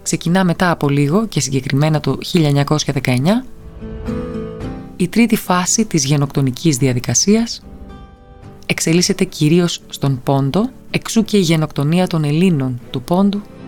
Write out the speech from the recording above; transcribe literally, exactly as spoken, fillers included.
ξεκινά μετά από λίγο και συγκεκριμένα το χίλια εννιακόσια δεκαεννιά η τρίτη φάση της γενοκτονικής διαδικασίας. Εξελίσσεται κυρίως στον Πόντο, εξού και η γενοκτονία των Ελλήνων του Πόντου